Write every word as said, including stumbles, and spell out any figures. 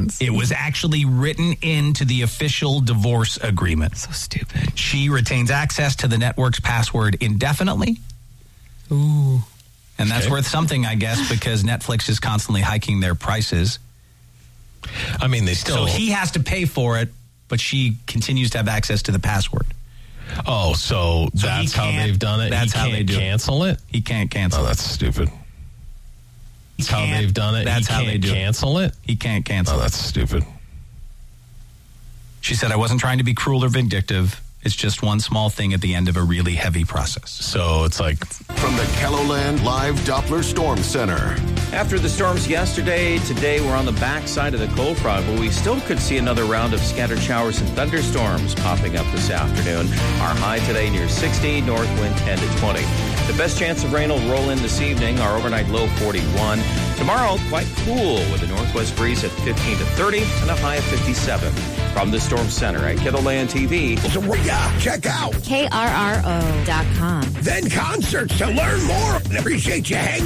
sense. It was actually written into the official divorce agreement. So stupid. She retains access to the network's password indefinitely. Ooh. And that's Okay. worth something, I guess, because Netflix is constantly hiking their prices. I mean, they still... So he has to pay for it, but she continues to have access to the password. Oh, so, So that's he how can't- they've done it? that's he how can't they do it. cancel it? He can't cancel Oh, it. that's stupid. He That's how can't- they've done it? That's he how can't they do it. cancel it? He can't cancel Oh, it. that's stupid. She said, I wasn't trying to be cruel or vindictive. It's just one small thing at the end of a really heavy process. So it's like... From the Kelloland Live Doppler Storm Center. After the storms yesterday, today we're on the backside of the cold front, but we still could see another round of scattered showers and thunderstorms popping up this afternoon. Our high today near sixty, north wind ten to twenty. The best chance of rain will roll in this evening, our overnight low forty-one. Tomorrow, quite cool with a northwest breeze at fifteen to thirty and a high of fifty-seven. From the Storm Center at Kettleland T V. So yeah, check out K R R O dot com. Then Concerts to learn more. Appreciate you hanging.